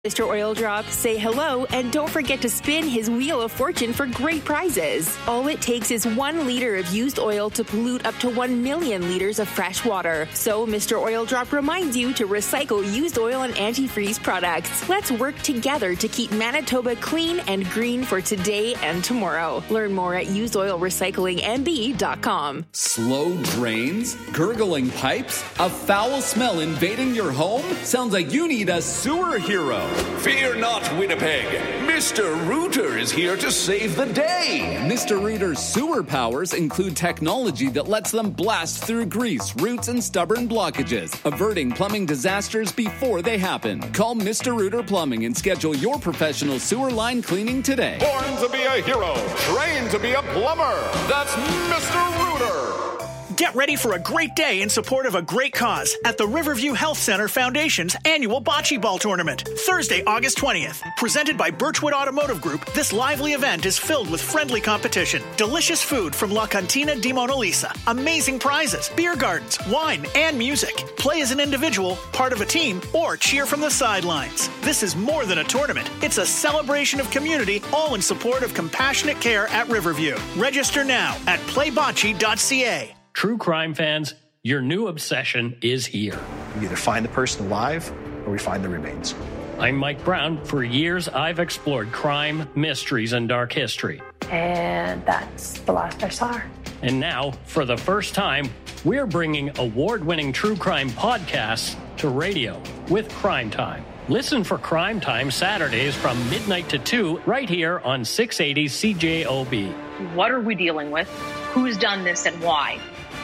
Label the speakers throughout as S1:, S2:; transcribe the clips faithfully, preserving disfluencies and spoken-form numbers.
S1: Mister Oil Drop, say hello, and don't forget to spin his Wheel of Fortune for great prizes. All it takes is one liter of used oil to pollute up to one million liters of fresh water. So Mister Oil Drop reminds you to recycle used oil and antifreeze products. Let's work together to keep Manitoba clean and green for today and tomorrow. Learn more at used oil recycling m b dot com.
S2: Slow drains? Gurgling pipes? A foul smell invading your home? Sounds like you need a sewer hero.
S3: Fear not, Winnipeg. Mister Rooter is here to save the day.
S2: Mister Rooter's sewer powers include technology that lets them blast through grease, roots, and stubborn blockages, averting plumbing disasters before they happen. Call Mister Rooter Plumbing and schedule your professional sewer line cleaning today.
S4: Born to be a hero, trained to be a plumber. That's Mister Rooter.
S5: Get ready for a great day in support of a great cause at the Riverview Health Center Foundation's annual Bocce Ball Tournament, Thursday, August twentieth. Presented by Birchwood Automotive Group, this lively event is filled with friendly competition, delicious food from La Cantina di Mona Lisa, amazing prizes, beer gardens, wine, and music. Play as an individual, part of a team, or cheer from the sidelines. This is more than a tournament. It's a celebration of community, all in support of compassionate care at Riverview. Register now at play bocce dot c a.
S6: True crime fans, your new obsession is here.
S7: We either find the person alive or we find the remains.
S6: I'm Mike Brown. For years, I've explored crime, mysteries, and dark history.
S8: And that's the last I saw her.
S6: And now, for the first time, we're bringing award-winning true crime podcasts to radio with Crime Time. Listen for Crime Time Saturdays from midnight to two right here on six eighty C J O B.
S9: What are we dealing with? Who's done this and why?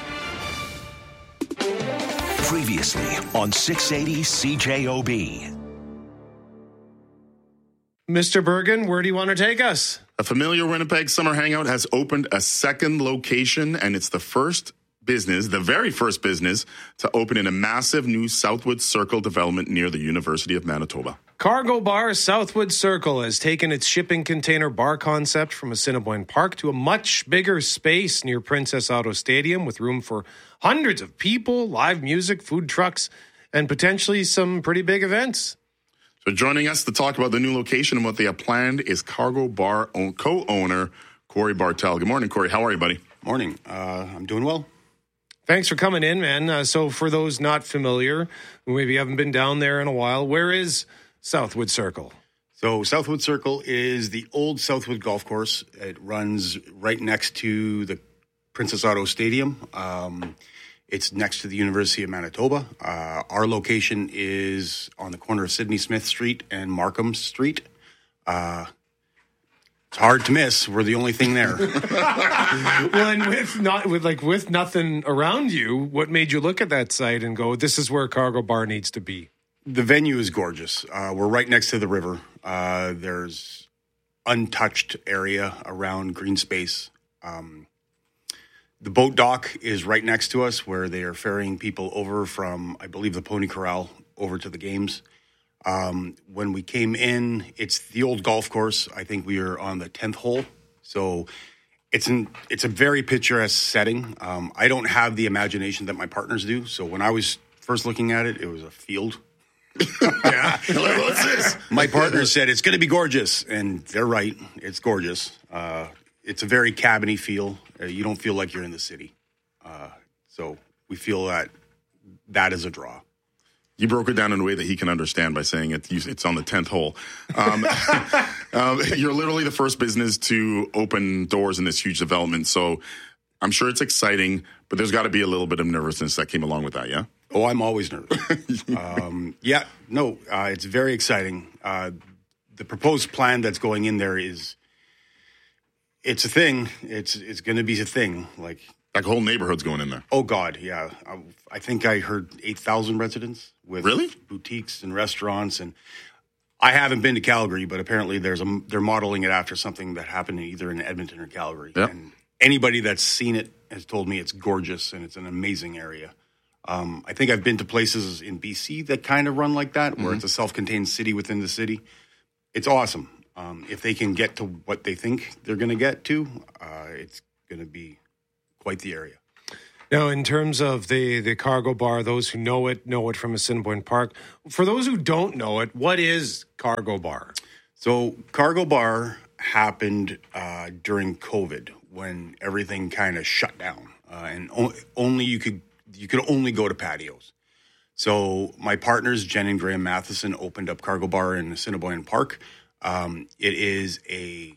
S10: Previously on six eighty C J O B.
S11: Mister Bergen, where do you want to take us?
S12: A familiar Winnipeg summer hangout has opened a second location, and it's the first business, the very first business, to open in a massive new Southwood Circle development near the University of Manitoba.
S11: Cargo Bar Southwood Circle has taken its shipping container bar concept from Assiniboine Park to a much bigger space near Princess Auto Stadium with room for hundreds of people, live music, food trucks, and potentially some pretty big events.
S12: So joining us to talk about the new location and what they have planned is Cargo Bar co-owner Corey Bartel. Good morning, Corey. How are you, buddy?
S13: Morning. Uh, I'm doing well.
S11: Thanks for coming in, man. Uh, so for those not familiar, who maybe haven't been down there in a while, where is Southwood Circle?
S13: So Southwood Circle is the old Southwood Golf Course. It runs right next to the Princess Auto Stadium. Um, it's next to the University of Manitoba. Uh, our location is on the corner of Sidney Smith Street and Markham Street. Uh, it's hard to miss. We're the only thing there.
S11: Well, and with not with like with nothing around you, what made you look at that site and go, "This is where Cargo Bar needs to be"?
S13: The venue is gorgeous. Uh, we're right next to the river. Uh, there's untouched area around green space. Um, the boat dock is right next to us where they are ferrying people over from, I believe, the Pony Corral over to the games. Um, when we came in, it's the old golf course. I think we are on the tenth hole. So it's an, it's a very picturesque setting. Um, I don't have the imagination that my partners do. So when I was first looking at it, it was a field. Yeah. What's this? My partner said it's going to be gorgeous, and they're right. It's gorgeous. Uh, it's a very cabiny feel. Uh, you don't feel like you're in the city. Uh, so we feel that that is a draw.
S12: You broke it down in a way that he can understand by saying it, it's on the tenth hole. Um, um, you're literally the first business to open doors in this huge development. So I'm sure it's exciting, but there's got to be a little bit of nervousness that came along with that, yeah?
S13: Oh, I'm always nervous. um, yeah, no, uh, it's very exciting. Uh, the proposed plan that's going in there is, it's a thing. It's it's going to be a thing. Like,
S12: like a whole neighborhood's going in there.
S13: Oh, God, yeah. I, I think I heard eight thousand residents with
S12: really?
S13: boutiques and restaurants. And I haven't been to Calgary, but apparently there's a, they're modeling it after something that happened either in Edmonton or Calgary.
S12: Yep.
S13: And anybody that's seen it has told me it's gorgeous and it's an amazing area. Um, I think I've been to places in B C that kind of run like that, where mm-hmm. it's a self-contained city within the city. It's awesome. Um, if they can get to what they think they're going to get to, uh, it's going to be quite the area.
S11: Now, in terms of the, the Cargo Bar, those who know it, know it from Assiniboine Park. For those who don't know it, what is Cargo Bar?
S13: So Cargo Bar happened uh, during COVID when everything kind of shut down. Uh, and o- only you could you could only go to patios. So my partners, Jen and Graham Matheson, opened up Cargo Bar in Assiniboine Park. Um, it is a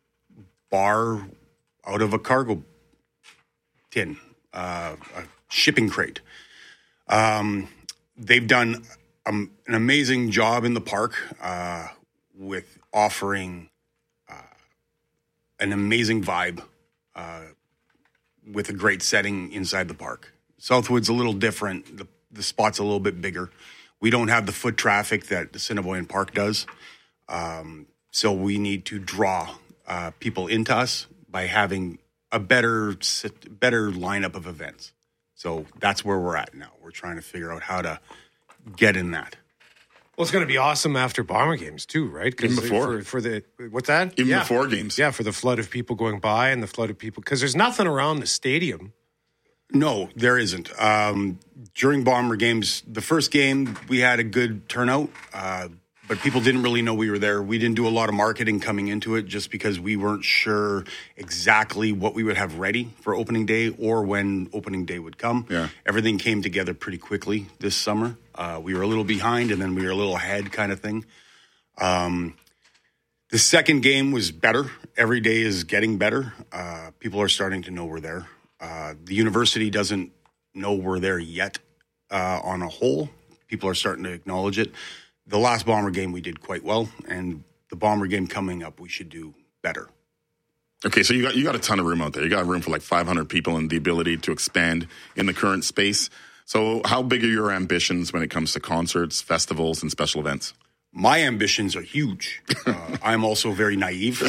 S13: bar out of a cargo tin, uh, a shipping crate. Um, they've done um, an amazing job in the park uh, with offering uh, an amazing vibe uh, with a great setting inside the park. Southwood's a little different. The, the spot's a little bit bigger. We don't have the foot traffic that Assiniboine Park does. Um, so we need to draw uh, people into us by having a better better lineup of events. So that's where we're at now. We're trying to figure out how to get in that.
S11: Well, it's going to be awesome after Bomber games too, right?
S12: Even before.
S11: For, for the, what's that?
S12: Even
S11: yeah.
S12: before games.
S11: Yeah, for the flood of people going by and the flood of people. Because there's nothing around the stadium.
S13: No, there isn't. Um, during Bomber games, the first game, we had a good turnout, uh, but people didn't really know we were there. We didn't do a lot of marketing coming into it just because we weren't sure exactly what we would have ready for opening day or when opening day would come.
S12: Yeah.
S13: Everything came together pretty quickly this summer. Uh, we were a little behind and then we were a little ahead kind of thing. Um, the second game was better. Every day is getting better. Uh, people are starting to know we're there. Uh, the university doesn't know we're there yet uh, on a whole. People are starting to acknowledge it. The last Bomber game we did quite well, and the Bomber game coming up we should do better.
S12: Okay, so you got you got a ton of room out there. You got room for like five hundred people and the ability to expand in the current space. So how big are your ambitions when it comes to concerts, festivals, and special events?
S13: My ambitions are huge. Uh, I'm also very naive.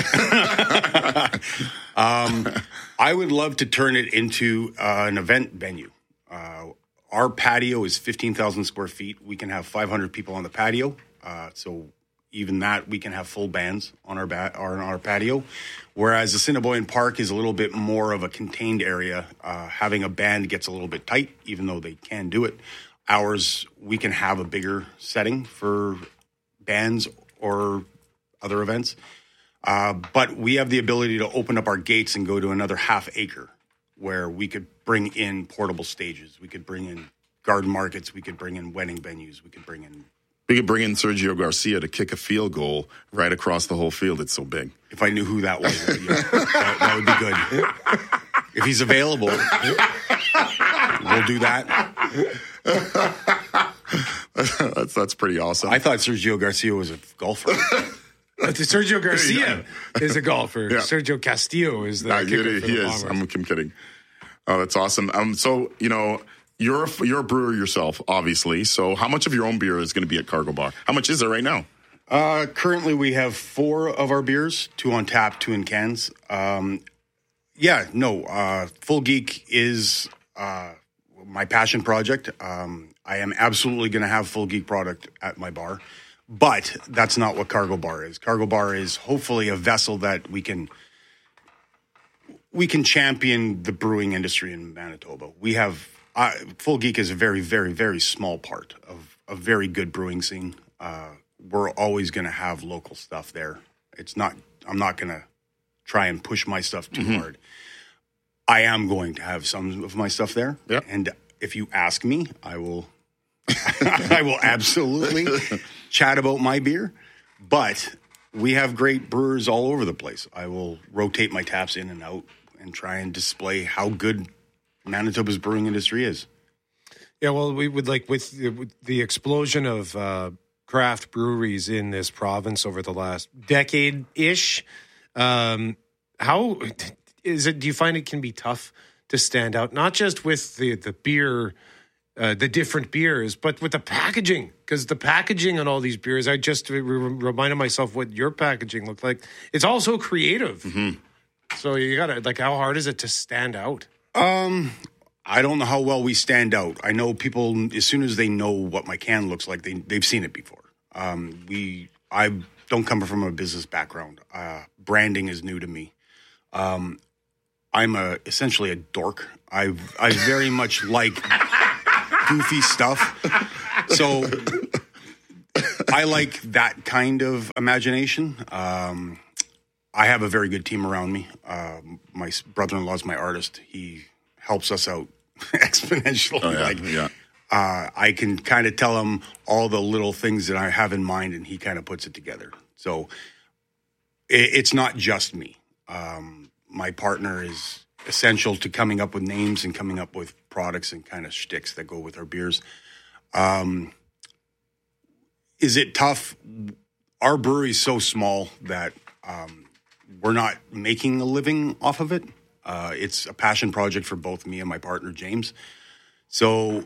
S13: um, I would love to turn it into uh, an event venue. Uh, our patio is fifteen thousand square feet. We can have five hundred people on the patio. Uh, so even that, we can have full bands on our, ba- on our patio. Whereas Assiniboine Park is a little bit more of a contained area. Uh, having a band gets a little bit tight, even though they can do it. Ours, we can have a bigger setting for bands or other events. Uh, but we have the ability to open up our gates and go to another half acre where we could bring in portable stages. We could bring in garden markets. We could bring in wedding venues. We could bring in...
S12: We could bring in Sergio Garcia to kick a field goal right across the whole field. It's so big.
S13: If I knew who that was, yeah, that, that would be good. If he's available, we'll do that.
S12: that's that's pretty awesome.
S13: I thought Sergio Garcia was a golfer.
S11: Sergio Garcia is a golfer. Yeah. Sergio Castillo is the
S12: nah,
S11: kicker for
S12: he
S11: the
S12: is. I'm, I'm kidding. Oh, that's awesome. Um, so you know, you're a, you're a brewer yourself, obviously. So how much of your own beer is going to be at Cargo Bar? How much is there right now?
S13: Uh, currently, we have four of our beers: two on tap, two in cans. Um, yeah, no, uh, Full Geek is uh, my passion project. Um, I am absolutely going to have Full Geek product at my bar. But that's not what Cargo Bar is. Cargo Bar is hopefully a vessel that we can we can champion the brewing industry in Manitoba. We have uh, Full Geek is a very, very, very small part of a very good brewing scene. Uh, we're always going to have local stuff there. It's not. I'm not going to try and push my stuff too mm-hmm. hard. I am going to have some of my stuff there,
S12: yep.
S13: and if you ask me, I will. I will absolutely chat about my beer, but we have great brewers all over the place. I will rotate my taps in and out and try and display how good Manitoba's brewing industry is.
S11: Yeah, well, we would like with the, with the explosion of uh, craft breweries in this province over the last decade-ish. Um, how is it? Do you find it can be tough to stand out, not just with the the beer? Uh, the different beers, but with the packaging, because the packaging on all these beers, I just re- reminded myself what your packaging looked like. It's also creative.
S12: Mm-hmm.
S11: So you gotta, like, how hard is it to stand out?
S13: Um, I don't know how well we stand out. I know people, as soon as they know what my can looks like, they, they've seen it before. Um, we, I don't come from a business background. Uh, branding is new to me. Um, I'm a essentially a dork. I I very much like goofy stuff. So I like that kind of imagination. Um, I have a very good team around me. Uh, my brother-in-law is my artist. He helps us out exponentially.
S12: Oh, yeah,
S13: like,
S12: yeah.
S13: Uh, I can kind of tell him all the little things that I have in mind, and he kind of puts it together. So it, it's not just me. Um, my partner is essential to coming up with names and coming up with products and kind of shticks that go with our beers. Um, is it tough? Our brewery is so small that um, we're not making a living off of it. Uh, it's a passion project for both me and my partner, James. So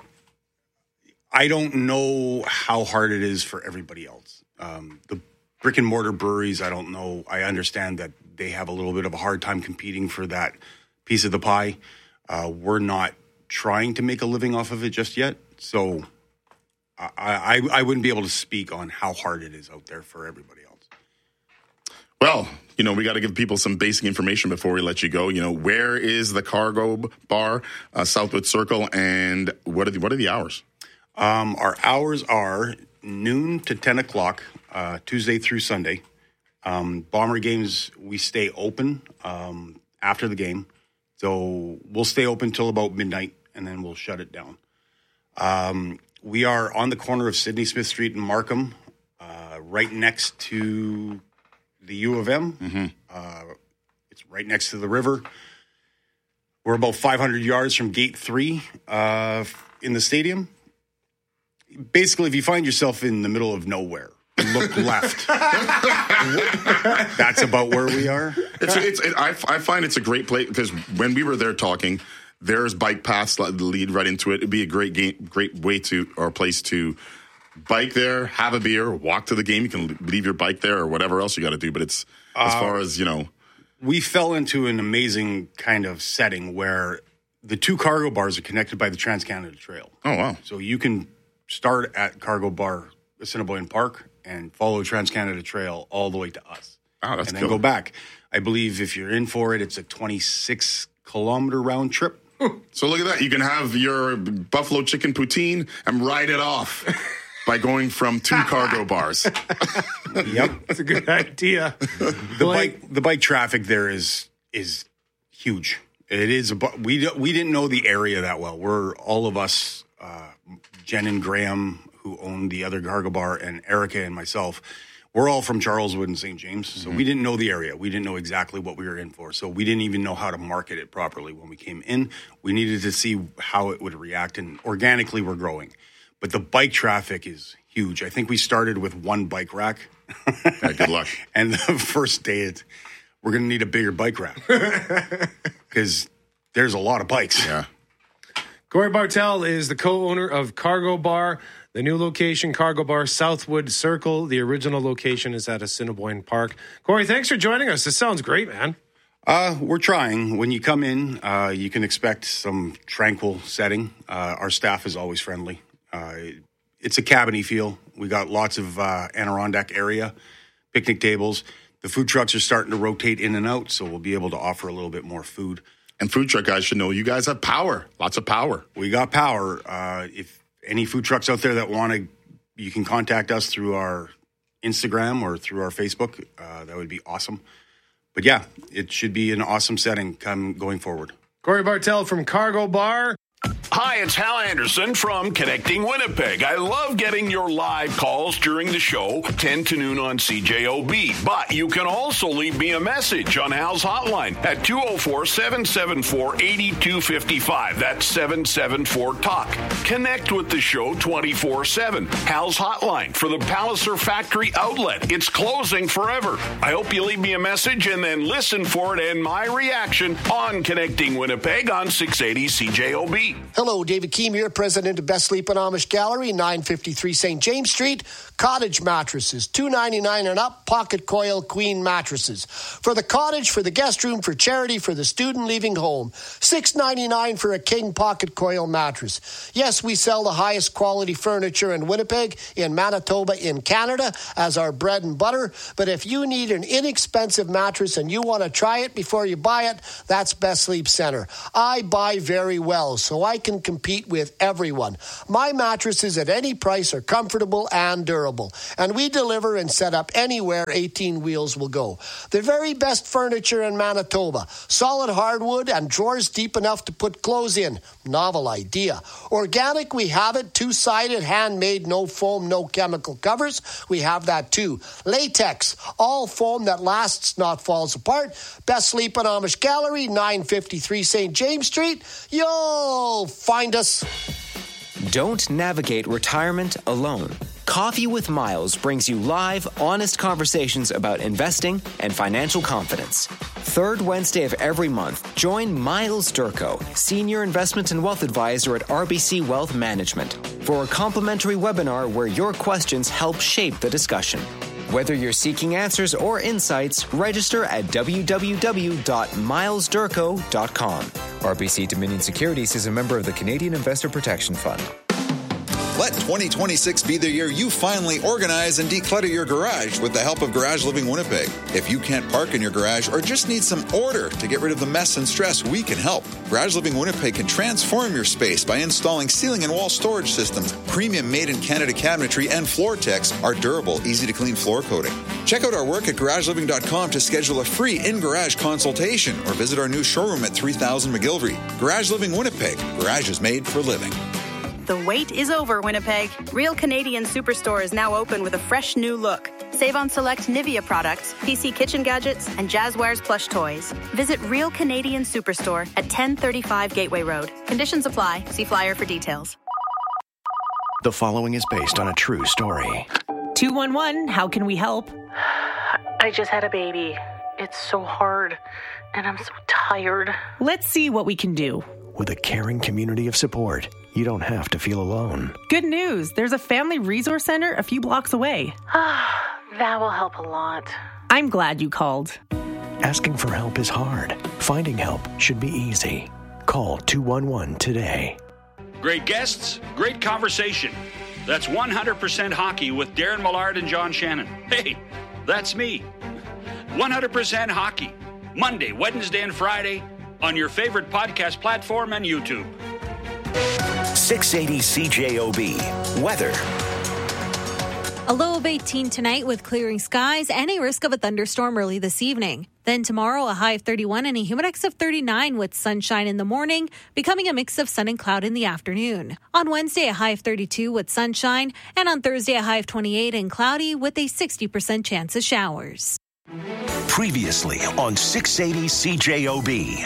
S13: I don't know how hard it is for everybody else. Um, the brick and mortar breweries, I don't know. I understand that they have a little bit of a hard time competing for that piece of the pie. Uh, we're not trying to make a living off of it just yet. So I, I, I wouldn't be able to speak on how hard it is out there for everybody else.
S12: Well, you know, we got to give people some basic information before we let you go. You know, where is the Cargo Bar, uh, Southwood Circle, and what are the, what are the hours?
S13: Um, our hours are noon to ten o'clock, uh, Tuesday through Sunday. Um, Bomber games, we stay open um, after the game. So we'll stay open till about midnight, and then we'll shut it down. Um, we are on the corner of Sidney Smith Street and Markham, uh, right next to the U of M.
S12: Mm-hmm.
S13: Uh, it's right next to the river. We're about five hundred yards from gate three uh, in the stadium. Basically, if you find yourself in the middle of nowhere, look left. That's about where we are.
S12: It's, it's, it, I, I find it's a great place because when we were there talking, there's bike paths that lead right into it. It'd be a great game, great way to or place to bike there, have a beer, walk to the game. You can leave your bike there or whatever else you got to do. But it's as uh, far as you know,
S13: we fell into an amazing kind of setting where the two cargo bars are connected by the Trans-Canada Trail.
S12: Oh wow!
S13: So you can start at Cargo Bar, Assiniboine Park, and follow Trans-Canada Trail all the way to us.
S12: Oh, that's
S13: and then
S12: cool.
S13: go back. I believe if you're in for it, it's a twenty-six kilometer round trip.
S12: So look at that. You can have your buffalo chicken poutine and ride it off by going from two cargo bars.
S13: Yep.
S11: That's a good idea.
S13: The bike the bike traffic there is is huge. It is a, we we didn't know the area that well. We're all of us uh, Jen and Graham, who own the other cargo bar, and Erica and myself, we're all from Charleswood and Saint James. So mm-hmm. we didn't know the area. We didn't know exactly what we were in for. So we didn't even know how to market it properly when we came in. We needed to see how it would react, and organically we're growing. But the bike traffic is huge. I think we started with one bike rack.
S12: Yeah, good luck.
S13: And the first day, it, we're going to need a bigger bike rack because there's a lot of bikes.
S12: Yeah.
S11: Corey Bartel is the co-owner of Cargo Bar. The new location, Cargo Bar, Southwood Circle. The original location is at Assiniboine Park. Corey, thanks for joining us. This sounds great, man.
S13: Uh, we're trying. When you come in, uh, you can expect some tranquil setting. Uh, our staff is always friendly. Uh, it's a cabiny feel. We got lots of uh, Adirondack area, picnic tables. The food trucks are starting to rotate in and out, so we'll be able to offer a little bit more food.
S12: And food truck guys should know you guys have power. Lots of power.
S13: We got power. Uh, if any food trucks out there that want to, you can contact us through our Instagram or through our Facebook. Uh, that would be awesome. But yeah, it should be an awesome setting come going forward.
S11: Corey Bartel from Cargo Bar.
S3: Hi, it's Hal Anderson from Connecting Winnipeg. I love getting your live calls during the show, ten to noon on C J O B. But you can also leave me a message on Hal's hotline at two oh four, seven seven four, eight two five five. That's seven seven four talk. Connect with the show twenty-four seven. Hal's hotline for the Palliser Factory outlet. It's closing forever. I hope you leave me a message and then listen for it and my reaction on Connecting Winnipeg on six eighty C J O B.
S14: Hello. Hello, David Keem here, president of Best Sleep and Amish Gallery, nine fifty-three Saint James Street. Cottage mattresses, two ninety-nine and up, pocket coil queen mattresses. For the cottage, for the guest room, for charity, for the student leaving home. six ninety-nine for a king pocket coil mattress. Yes, we sell the highest quality furniture in Winnipeg, in Manitoba, in Canada, as our bread and butter. But if you need an inexpensive mattress and you want to try it before you buy it, that's Best Sleep Center. I buy very well, so I can compete with everyone. My mattresses at any price are comfortable and durable, and we deliver and set up anywhere eighteen wheels will go. The very best furniture in Manitoba. Solid hardwood and drawers deep enough to put clothes in. Novel idea. Organic, we have it. Two-sided, handmade, no foam, no chemical covers. We have that too. Latex, all foam that lasts, not falls apart. Best Sleep and Amish Gallery, nine fifty-three Saint James Street. You'll find us.
S15: Don't navigate retirement alone. Coffee with Miles brings you live, honest conversations about investing and financial confidence. Third Wednesday of every month, join Miles Durko, Senior Investment and Wealth Advisor at R B C Wealth Management, for a complimentary webinar where your questions help shape the discussion. Whether you're seeking answers or insights, register at w w w dot miles durko dot com. R B C Dominion Securities is a member of the Canadian Investor Protection Fund.
S16: Let twenty twenty-six be the year you finally organize and declutter your garage with the help of Garage Living Winnipeg. If you can't park in your garage or just need some order to get rid of the mess and stress, we can help. Garage Living Winnipeg can transform your space by installing ceiling and wall storage systems, premium made-in-Canada cabinetry, and Floor-Tex, our durable, easy-to-clean floor coating. Check out our work at garage living dot com to schedule a free in-garage consultation or visit our new showroom at three thousand McGilvery. Garage Living Winnipeg. Garage is made for living.
S17: The wait is over, Winnipeg. Real Canadian Superstore is now open with a fresh new look. Save on select Nivea products, P C kitchen gadgets, and Jazzwares plush toys. Visit Real Canadian Superstore at ten thirty-five Gateway Road. Conditions apply. See flyer for details.
S10: The following is based on a true story.
S18: two one one, how can we help?
S19: I just had a baby. It's so hard, and I'm so tired.
S18: Let's see what we can do.
S10: With a caring community of support, you don't have to feel alone.
S18: Good news. There's a family resource center a few blocks away.
S19: That will help a lot.
S18: I'm glad you called.
S10: Asking for help is hard. Finding help should be easy. Call two one one today.
S20: Great guests, great conversation. That's one hundred percent Hockey with Darren Millard and John Shannon. Hey, that's me. one hundred percent Hockey. Monday, Wednesday, and Friday on your favorite podcast platform and YouTube.
S10: six eighty C J O B. Weather.
S21: A low of eighteen tonight with clearing skies and a risk of a thunderstorm early this evening. Then tomorrow, a high of thirty-one and a humidex of thirty-nine with sunshine in the morning, becoming a mix of sun and cloud in the afternoon. On Wednesday, a high of thirty-two with sunshine, and on Thursday, a high of twenty-eight and cloudy with a sixty percent chance of showers.
S10: Previously on six eighty C J O B.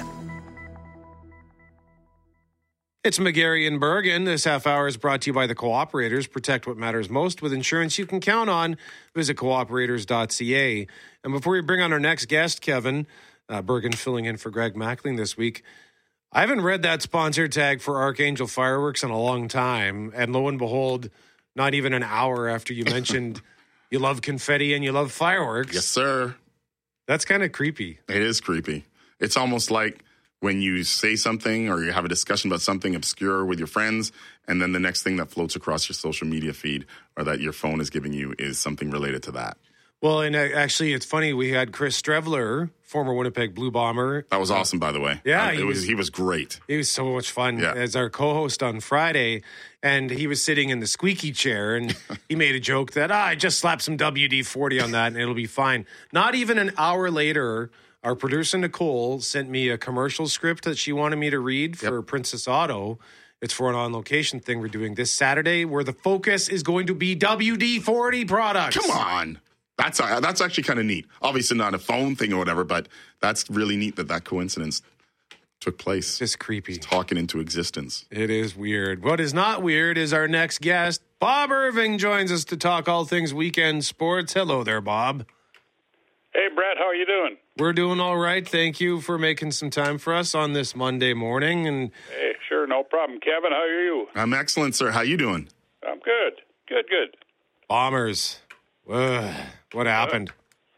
S11: It's McGarry and Bergen. This half hour is brought to you by the Cooperators. Protect what matters most with insurance you can count on. Visit cooperators dot c a. And before we bring on our next guest, Kevin, uh, Bergen filling in for Greg Mackling this week, I haven't read that sponsor tag for Archangel Fireworks in a long time. And lo and behold, not even an hour after you mentioned you love confetti and you love fireworks.
S12: Yes, sir.
S11: That's kind of creepy.
S12: It is creepy. It's almost like when you say something or you have a discussion about something obscure with your friends, and then the next thing that floats across your social media feed or that your phone is giving you is something related to that.
S11: Well, and actually, it's funny. We had Chris Strevler, former Winnipeg Blue Bomber.
S12: That was awesome, by the way.
S11: Yeah.
S12: Um, it
S11: he
S12: was,
S11: was
S12: he was great.
S11: He was so much fun
S12: yeah.
S11: as our co-host on Friday, and he was sitting in the squeaky chair, and he made a joke that, ah, I just slapped some W D forty on that, and it'll be fine. Not even an hour later, our producer, Nicole, sent me a commercial script that she wanted me to read for yep. Princess Auto. It's for an on-location thing we're doing this Saturday where the focus is going to be W D forty products.
S12: Come on. That's uh, that's actually kind of neat. Obviously not a phone thing or whatever, but that's really neat that that coincidence took place.
S11: Just creepy.
S12: Just talking into existence.
S11: It is weird. What is not weird is our next guest. Bob Irving joins us to talk all things weekend sports. Hello there, Bob.
S22: Hey, Brett. How are you doing?
S11: We're doing all right. Thank you for making some time for us on this Monday morning. And
S22: hey, sure, no problem. Kevin, how are you?
S12: I'm excellent, sir. How you doing?
S22: I'm good. Good, good.
S11: Bombers. Ugh, what happened?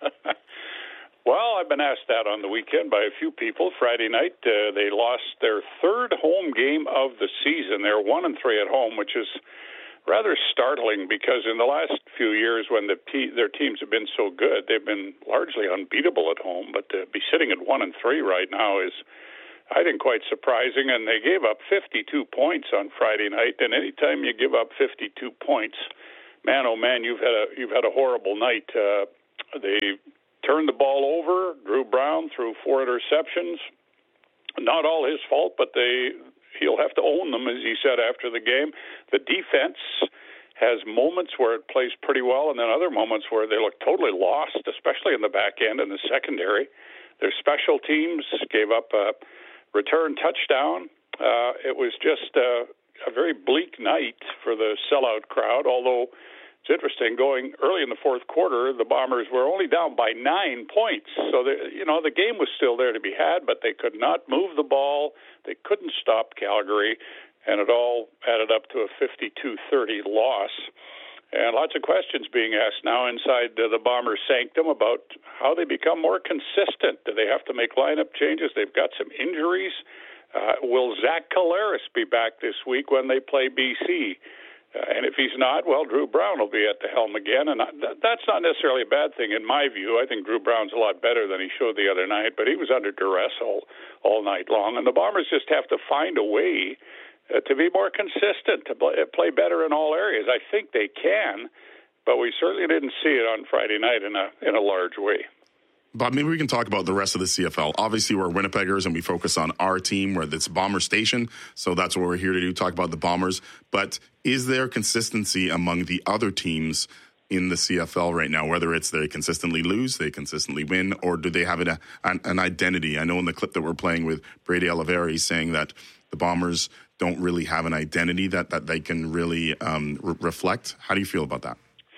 S22: Well, I've been asked that on the weekend by a few people. Friday night, uh, they lost their third home game of the season. They're one and three at home, which is rather startling because in the last few years when the te- their teams have been so good, they've been largely unbeatable at home. But to be sitting at one and three right now is, I think, quite surprising. And they gave up fifty-two points on Friday night. And anytime you give up fifty-two points, man, oh man, you've had a you've had a horrible night. Uh, they turned the ball over. Drew Brown threw four interceptions. Not all his fault, but they he'll have to own them, as he said after the game. The defense has moments where it plays pretty well, and then other moments where they look totally lost, especially in the back end and the secondary. Their special teams gave up a return touchdown. Uh, it was just uh, a very bleak night for the sellout crowd, although it's interesting, going early in the fourth quarter, the Bombers were only down by nine points. So, the, you know, the game was still there to be had, but they could not move the ball. They couldn't stop Calgary, and it all added up to a fifty-two thirty loss. And lots of questions being asked now inside uh, the Bombers' sanctum about how they become more consistent. Do they have to make lineup changes? They've got some injuries. Uh, will Zach Collaros be back this week when they play B C? Uh, and if he's not, well, Drew Brown will be at the helm again. And I, th- that's not necessarily a bad thing in my view. I think Drew Brown's a lot better than he showed the other night, but he was under duress all, all night long. And the Bombers just have to find a way uh, to be more consistent, to play, play better in all areas. I think they can, but we certainly didn't see it on Friday night in a in a large way.
S12: Bob, maybe we can talk about the rest of the C F L. Obviously, we're Winnipeggers, and we focus on our team, where it's Bomber Station, so that's what we're here to do, talk about the Bombers. But is there consistency among the other teams in the C F L right now, whether it's they consistently lose, they consistently win, or do they have an, an, an identity? I know in the clip that we're playing with Brady Oliveira, he's saying that the Bombers don't really have an identity that, that they can really um, re- reflect. How do you feel about that?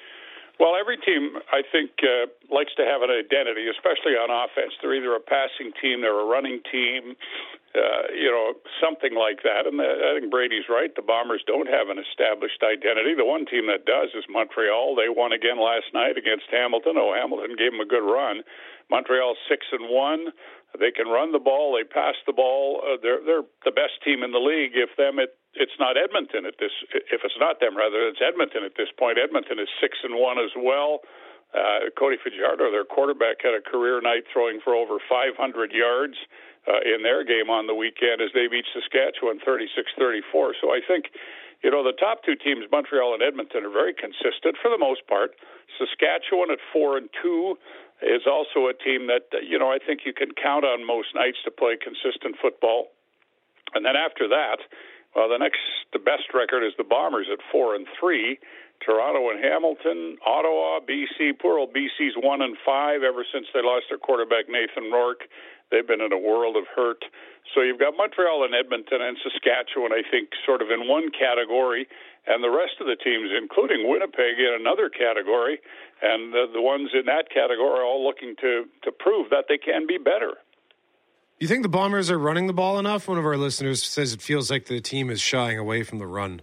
S22: Well, every team, I think, uh, likes to have an identity, especially on offense. They're either a passing team, they're a running team, uh, you know, something like that. And I think Brady's right. The Bombers don't have an established identity. The one team that does is Montreal. They won again last night against Hamilton. Oh, Hamilton gave them a good run. Montreal's six and one. They can run the ball. They pass the ball. Uh, they're they're the best team in the league. If them, it, it's not Edmonton at this. If it's not them, rather, it's Edmonton at this point. Edmonton is six and one as well. Uh, Cody Fajardo, their quarterback, had a career night throwing for over five hundred yards uh, in their game on the weekend as they beat Saskatchewan thirty-six thirty-four. So I think, you know, the top two teams, Montreal and Edmonton, are very consistent for the most part. Saskatchewan at four and two. Is also a team that, you know, I think you can count on most nights to play consistent football. And then after that, well, the next, the best record is the Bombers at four and three. Toronto and Hamilton, Ottawa, B C, poor old B C's one and five ever since they lost their quarterback Nathan Rourke. They've been in a world of hurt. So you've got Montreal and Edmonton and Saskatchewan, I think, sort of in one category, and the rest of the teams, including Winnipeg, in another category. And the, the ones in that category are all looking to, to prove that they can be better.
S11: You think the Bombers are running the ball enough? One of our listeners says it feels like the team is shying away from the run.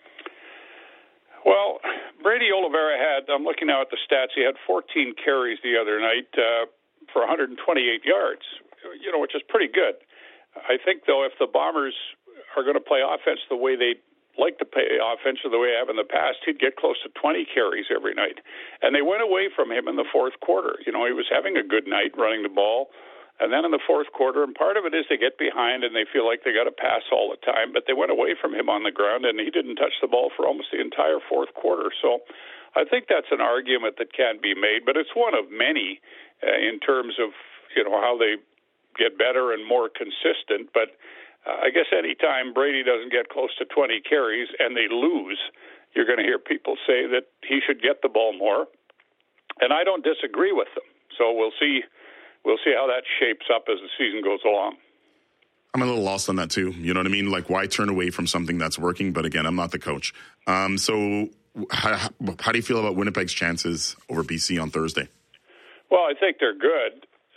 S22: Well, Brady Oliveira had, I'm looking now at the stats, he had fourteen carries the other night uh, for one hundred twenty-eight yards, you know, which is pretty good. I think, though, if the Bombers are going to play offense the way they like to play offense the way I have in the past, he'd get close to twenty carries every night. And they went away from him in the fourth quarter. You know, he was having a good night running the ball. And then in the fourth quarter, and part of it is they get behind and they feel like they got to pass all the time, but they went away from him on the ground and he didn't touch the ball for almost the entire fourth quarter. So I think that's an argument that can be made, but it's one of many uh, in terms of, you know, how they get better and more consistent. But Uh, I guess any time Brady doesn't get close to twenty carries and they lose, you're going to hear people say that he should get the ball more. And I don't disagree with them. So we'll see we'll see how that shapes up as the season goes along.
S12: I'm a little lost on that too. You know what I mean? Like, why turn away from something that's working? But again, I'm not the coach. Um, so how, how do you feel about Winnipeg's chances over B C on Thursday?
S22: Well, I think they're good.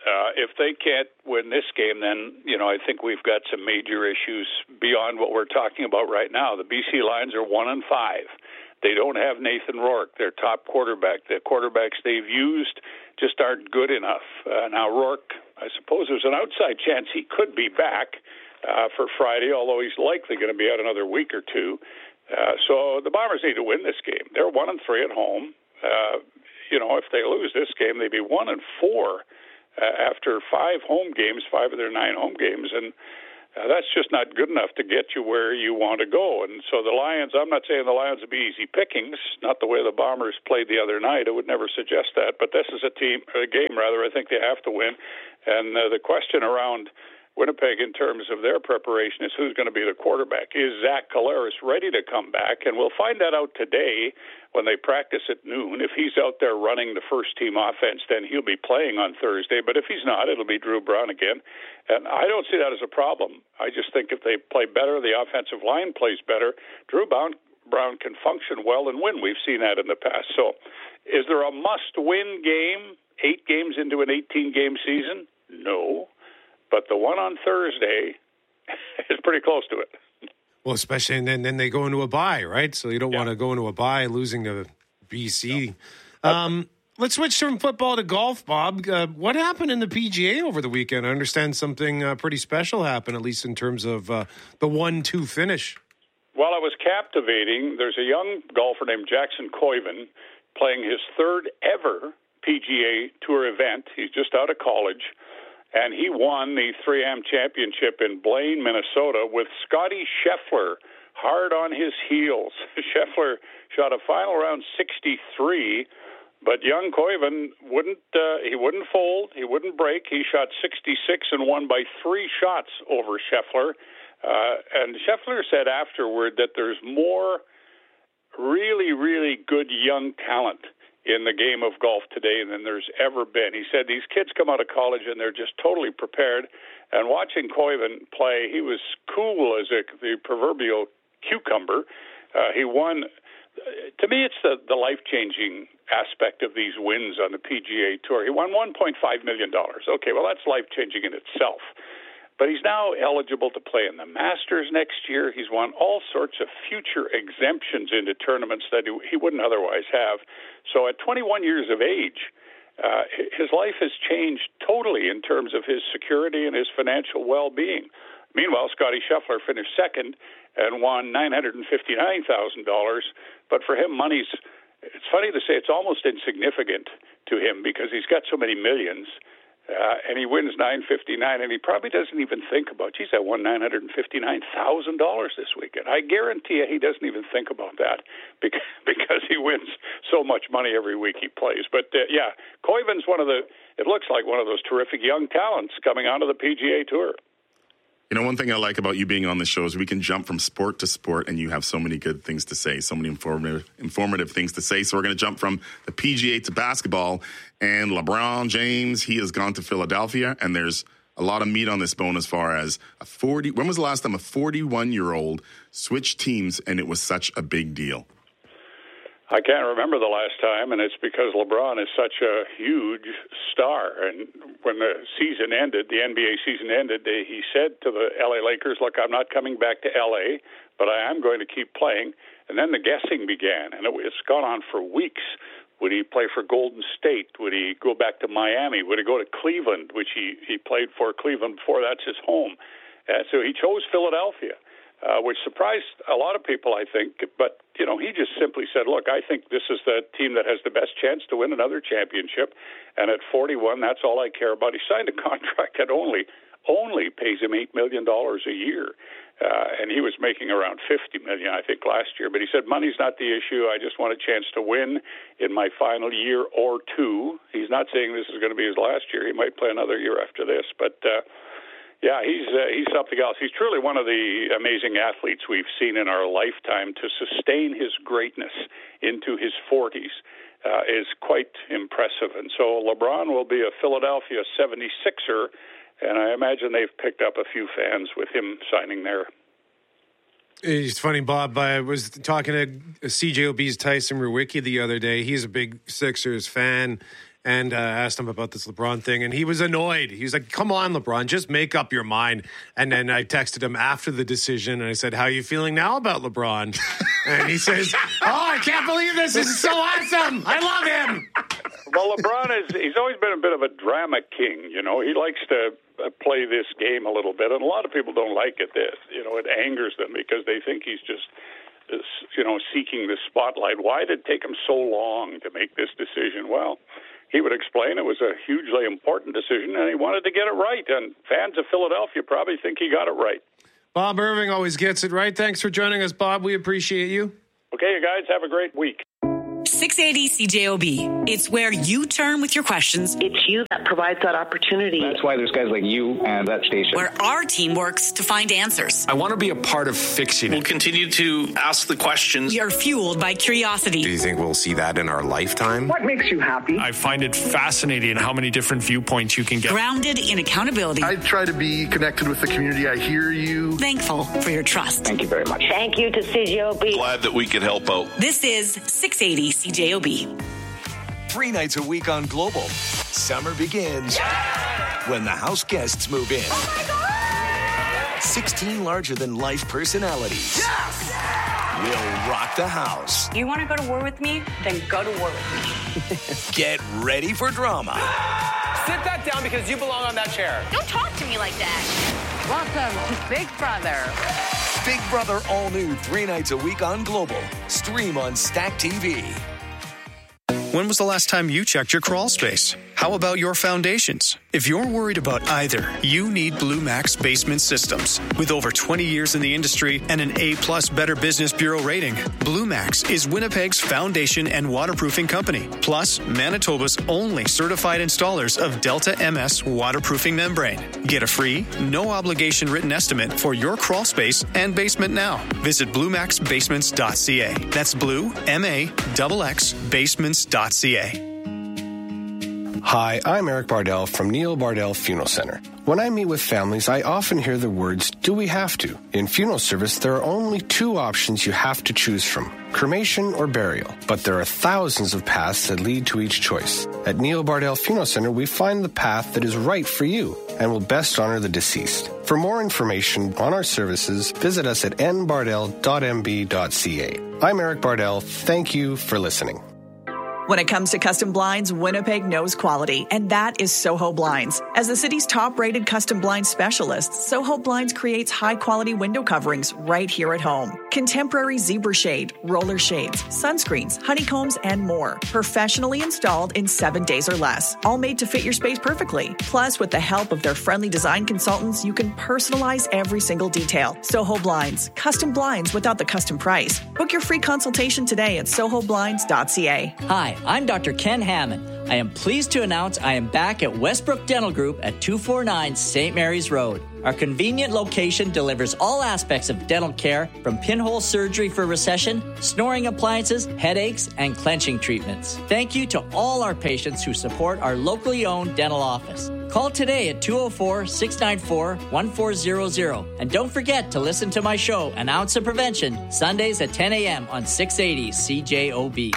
S22: Uh, if they can't win this game, then, you know, I think we've got some major issues beyond what we're talking about right now. The B C Lions are one and five. They don't have Nathan Rourke, their top quarterback. The quarterbacks they've used just aren't good enough. Uh, now, Rourke, I suppose there's an outside chance he could be back uh, for Friday, although he's likely going to be out another week or two. Uh, so the Bombers need to win this game. They're one and three at home. Uh, you know, if they lose this game, they'd be one and four uh, after five home games, five of their nine home games, and Uh, that's just not good enough to get you where you want to go. And so the Lions, I'm not saying the Lions would be easy pickings, not the way the Bombers played the other night. I would never suggest that. But this is a team, a game rather, I think they have to win. And uh, the question around Winnipeg in terms of their preparation is who's going to be the quarterback. Is Zach Collaros ready to come back? And we'll find that out today when they practice at noon. If he's out there running the first-team offense, then he'll be playing on Thursday. But if he's not, it'll be Drew Brown again. And I don't see that as a problem. I just think if they play better, the offensive line plays better, Drew Brown, Brown can function well and win. We've seen that in the past. So is there a must-win game, eight games into an eighteen-game season? No. But the one on Thursday is pretty close to it.
S11: Well, especially, and then, then they go into a bye, right? So you don't yeah. want to go into a bye losing to B C. No. Um, let's switch from football to golf, Bob. Uh, what happened in the P G A over the weekend? I understand something uh, pretty special happened, at least in terms of uh, the one two finish.
S22: Well, it was captivating. There's a young golfer named Jackson Koiven playing his third ever P G A Tour event. He's just out of college. And he won the three M Championship in Blaine, Minnesota, with Scotty Scheffler hard on his heels. Scheffler shot a final round sixty-three, but young Koiven wouldn't. Uh, he wouldn't fold. He wouldn't break. He shot sixty-six and won by three shots over Scheffler. Uh, and Scheffler said afterward that there's more really, really good young talent in the game of golf today than there's ever been. He said these kids come out of college and they're just totally prepared. And watching Koiven play, he was cool as a, the proverbial cucumber. Uh, he won. To me, it's the, the life-changing aspect of these wins on the P G A Tour. He won one point five million dollars. Okay, well, that's life-changing in itself. But he's now eligible to play in the Masters next year. He's won all sorts of future exemptions into tournaments that he, he wouldn't otherwise have. So at twenty-one years of age, uh, his life has changed totally in terms of his security and his financial well-being. Meanwhile, Scotty Scheffler finished second and won nine hundred fifty-nine thousand dollars. But for him, money's, it's funny to say it's almost insignificant to him because he's got so many millions. Uh, and he wins nine fifty-nine, and he probably doesn't even think about, geez, I won nine hundred fifty-nine thousand dollars this weekend. I guarantee you he doesn't even think about that because, because he wins so much money every week he plays. But, uh, yeah, Koiven's one of the, it looks like one of those terrific young talents coming onto the P G A Tour.
S12: You know, one thing I like about you being on the show is we can jump from sport to sport, and you have so many good things to say, so many informative informative things to say. So we're going to jump from the P G A to basketball, and LeBron James, he has gone to Philadelphia, and there's a lot of meat on this bone as far as a forty. When was the last time a forty-one-year-old switched teams, and it was such a big deal?
S22: I can't remember the last time, and it's because LeBron is such a huge star. And when the season ended, the N B A season ended, he said to the L A Lakers, look, I'm not coming back to L A, but I am going to keep playing. And then the guessing began, and it's gone on for weeks. Would he play for Golden State? Would he go back to Miami? Would he go to Cleveland, which he, he played for Cleveland before? That's his home. Uh, so he chose Philadelphia. Uh, which surprised a lot of people, I think. But, you know, he just simply said, look, I think this is the team that has the best chance to win another championship. And at forty-one, that's all I care about. He signed a contract that only only pays him eight million dollars a year. Uh, and he was making around fifty million dollars, I think, last year. But he said, money's not the issue. I just want a chance to win in my final year or two. He's not saying this is going to be his last year. He might play another year after this. But, uh, Yeah, he's uh, he's something else. He's truly one of the amazing athletes we've seen in our lifetime. To sustain his greatness into his forties uh, is quite impressive. And so LeBron will be a Philadelphia seventy-sixer, and I imagine they've picked up a few fans with him signing there.
S11: It's funny, Bob. I was talking to C J O B's Tyson Rewicki the other day. He's a big Sixers fan. and uh, asked him about this LeBron thing, and he was annoyed. He was like, come on, LeBron, just make up your mind. And then I texted him after the decision, and I said, how are you feeling now about LeBron? And he says, oh, I can't believe this. This is so awesome. I love him.
S22: Well, LeBron is, he's always been a bit of a drama king, you know. He likes to play this game a little bit, and a lot of people don't like it. This, you know, it angers them because they think he's just, you know, seeking the spotlight. Why did it take him so long to make this decision? Well, he would explain it was a hugely important decision, and he wanted to get it right, and fans of Philadelphia probably think he got it right.
S11: Bob Irving always gets it right. Thanks for joining us, Bob. We appreciate you.
S22: Okay, you guys, have a great week.
S1: six eighty C J O B. It's where you turn with your questions.
S2: It's you that provides that opportunity.
S23: That's why there's guys like you and that station.
S1: Where our team works to find answers.
S24: I want to be a part of fixing it.
S25: We'll continue to ask the questions.
S1: You're fueled by curiosity.
S24: Do you think we'll see that in our lifetime?
S2: What makes you happy?
S25: I find it fascinating how many different viewpoints you can get.
S1: Grounded in accountability.
S26: I try to be connected with the community. I hear you.
S1: Thankful for your trust.
S23: Thank you very much.
S2: Thank you to C J O B.
S3: Glad that we could help out.
S1: This is six eighty C J O B.
S10: Three nights a week on Global. Summer begins yeah! when the house guests move in.
S2: Oh my God!
S10: sixteen larger-than-life personalities.
S2: Yes!
S10: Will rock the house.
S9: You want to go to war with me? Then go to war with me.
S10: Get ready for drama.
S27: Sit that down because you belong on that chair.
S9: Don't talk to me like that.
S27: Welcome to Big Brother.
S10: Big Brother all new three nights a week on Global. Stream on Stack T V.
S28: When was the last time you checked your crawl space? How about your foundations? If you're worried about either, you need Blue Max Basement Systems. With over twenty years in the industry and an A-plus Better Business Bureau rating, Blue Max is Winnipeg's foundation and waterproofing company, plus Manitoba's only certified installers of Delta M S waterproofing membrane. Get a free, no-obligation written estimate for your crawl space and basement now. Visit blue max basements dot c a. That's blue, M A X X, basements dot c a.
S29: Hi, I'm Eric Bardell from Neil Bardell Funeral Center. When I meet with families, I often hear the words, do we have to? In funeral service, there are only two options you have to choose from, cremation or burial. But there are thousands of paths that lead to each choice. At Neil Bardell Funeral Center, we find the path that is right for you and will best honor the deceased. For more information on our services, visit us at n bardell dot m b dot c a. I'm Eric Bardell. Thank you for listening.
S30: When it comes to custom blinds, Winnipeg knows quality, and that is Soho Blinds. As the city's top-rated custom blinds specialist, Soho Blinds creates high-quality window coverings right here at home. Contemporary zebra shade, roller shades, sunscreens, honeycombs, and more. Professionally installed in seven days or less. All made to fit your space perfectly. Plus, with the help of their friendly design consultants, you can personalize every single detail. Soho Blinds. Custom blinds without the custom price. Book your free consultation today at soho blinds dot c a.
S31: Hi, I'm Doctor Ken Hammond. I am pleased to announce I am back at Westbrook Dental Group at two forty-nine Saint Mary's Road. Our convenient location delivers all aspects of dental care, from pinhole surgery for recession, snoring appliances, headaches, and clenching treatments. Thank you to all our patients who support our locally owned dental office. Call today at two oh four, six nine four, one four zero zero. And don't forget to listen to my show, An Ounce of Prevention, Sundays at ten a.m. on six eighty C J O B.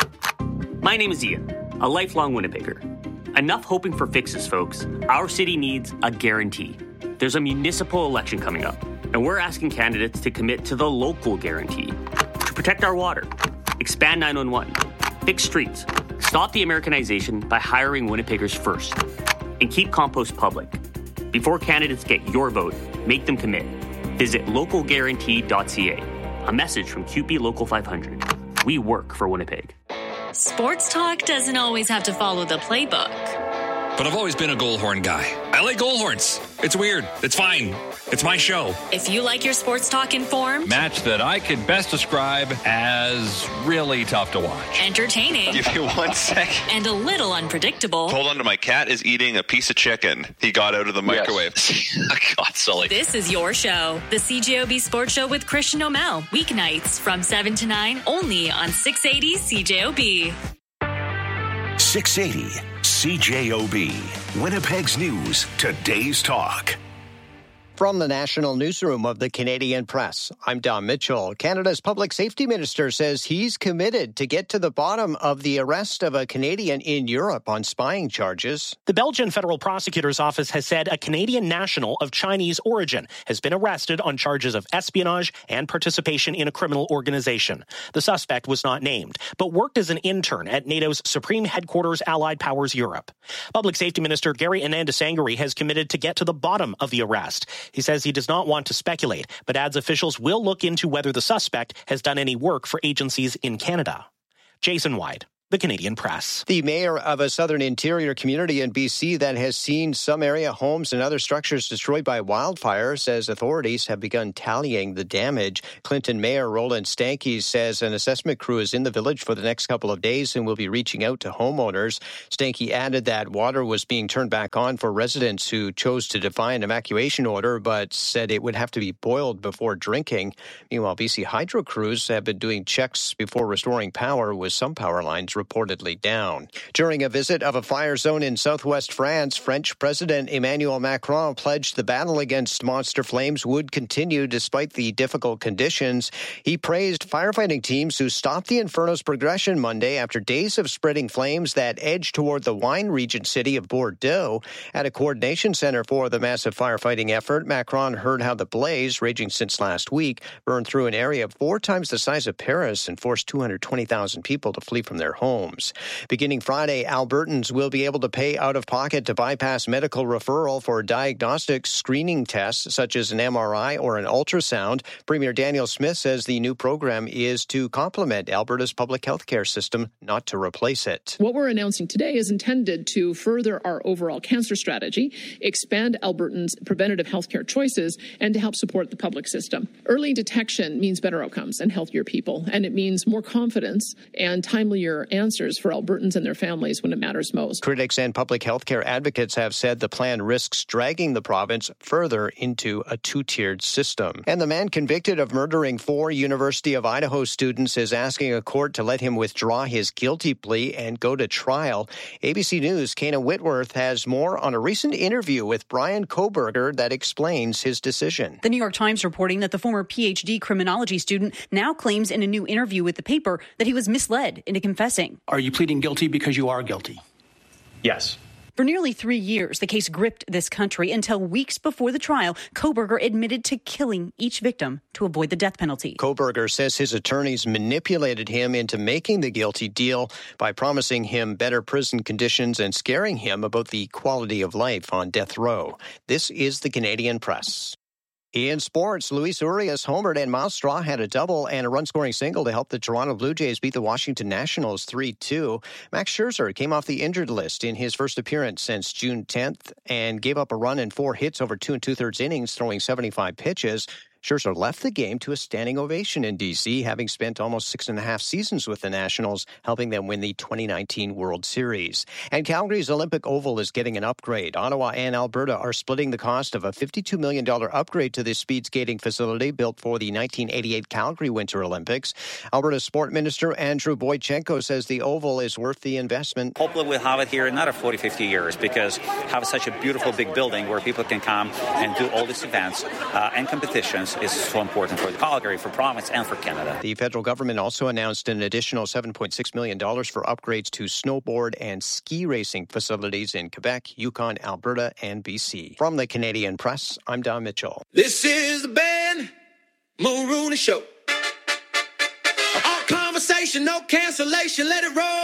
S32: My name is Ian, a lifelong Winnipegger. Enough hoping for fixes, folks. Our city needs a guarantee. There's a municipal election coming up, and we're asking candidates to commit to the local guarantee. To protect our water, expand nine one one, fix streets, stop the Americanization by hiring Winnipeggers first, and keep compost public. Before candidates get your vote, make them commit. Visit local guarantee dot c a. A message from Q P Local five hundred. We work for Winnipeg.
S33: Sports talk doesn't always have to follow the playbook.
S34: But I've always been a goalhorn guy. I like goalhorns. It's weird. It's fine. It's my show.
S33: If you like your sports talk informed,
S35: match that I could best describe as really tough to watch.
S33: Entertaining.
S36: Give you one second.
S33: And a little unpredictable.
S36: Hold on to my cat is eating a piece of chicken he got out of the microwave. Yes. God, Sully.
S33: This is your show. The C J O B Sports Show with Christian O'Mell. Weeknights from seven to nine only on six eighty C J O B.
S10: six eighty C J O B. Winnipeg's News, Today's Talk.
S4: From the National Newsroom of the Canadian Press, I'm Don Mitchell. Canada's Public Safety Minister says he's committed to get to the bottom of the arrest of a Canadian in Europe on spying charges.
S5: The Belgian Federal Prosecutor's Office has said a Canadian national of Chinese origin has been arrested on charges of espionage and participation in a criminal organization. The suspect was not named, but worked as an intern at NATO's Supreme Headquarters Allied Powers Europe. Public Safety Minister Gary Anandasangari has committed to get to the bottom of the arrest. He says he does not want to speculate, but adds officials will look into whether the suspect has done any work for agencies in Canada. Jason White, The Canadian Press.
S4: The mayor of a southern interior community in B C that has seen some area homes and other structures destroyed by wildfire says authorities have begun tallying the damage. Clinton Mayor Roland Stanke says an assessment crew is in the village for the next couple of days and will be reaching out to homeowners. Stanke added that water was being turned back on for residents who chose to defy an evacuation order, but said it would have to be boiled before drinking. Meanwhile, B C Hydro crews have been doing checks before restoring power, with some power lines reportedly down. During a visit of a fire zone in southwest France, French President Emmanuel Macron pledged the battle against monster flames would continue despite the difficult conditions. He praised firefighting teams who stopped the inferno's progression Monday after days of spreading flames that edged toward the wine regent city of Bordeaux. At a coordination center for the massive firefighting effort, Macron heard how the blaze, raging since last week, burned through an area four times the size of Paris and forced two hundred twenty thousand people to flee from their homes. Homes. Beginning Friday, Albertans will be able to pay out of pocket to bypass medical referral for diagnostic screening tests such as an M R I or an ultrasound. Premier Daniel Smith says the new program is to complement Alberta's public health care system, not to replace it.
S6: What we're announcing today is intended to further our overall cancer strategy, expand Albertans' preventative health care choices, and to help support the public system. Early detection means better outcomes and healthier people, and it means more confidence and timelier answers for Albertans and their families when it matters most.
S4: Critics and public health care advocates have said the plan risks dragging the province further into a two-tiered system. And the man convicted of murdering four University of Idaho students is asking a court to let him withdraw his guilty plea and go to trial. A B C News' Kana Whitworth has more on a recent interview with Brian Kohberger that explains his decision.
S7: The New York Times reporting that the former P H D criminology student now claims in a new interview with the paper that he was misled into confessing.
S8: Are you pleading guilty because you are guilty? Yes.
S7: For nearly three years, the case gripped this country until weeks before the trial, Kohberger admitted to killing each victim to avoid the death penalty.
S4: Kohberger says his attorneys manipulated him into making the guilty deal by promising him better prison conditions and scaring him about the quality of life on death row. This is the Canadian Press. In sports, Luis Urias homered and Miles Straw had a double and a run-scoring single to help the Toronto Blue Jays beat the Washington Nationals three two. Max Scherzer came off the injured list in his first appearance since June tenth and gave up a run and four hits over two and two-thirds innings, throwing seventy-five pitches. Scherzer left the game to a standing ovation in D C, having spent almost six and a half seasons with the Nationals, helping them win the twenty nineteen World Series. And Calgary's Olympic Oval is getting an upgrade. Ottawa and Alberta are splitting the cost of a fifty-two million dollars upgrade to this speed skating facility built for the nineteen eighty-eight Calgary Winter Olympics. Alberta Sport Minister Andrew Boychenko says the Oval is worth the investment.
S11: Hopefully we'll have it here in another forty, fifty years, because have such a beautiful big building where people can come and do all these events uh, and competitions is so important for Calgary, for province, and for Canada.
S4: The federal government also announced an additional seven point six million dollars for upgrades to snowboard and ski racing facilities in Quebec, Yukon, Alberta, and B C. From the Canadian Press, I'm Don Mitchell.
S12: This is the Ben Mulrooney Show. All conversation, no cancellation, let it roll.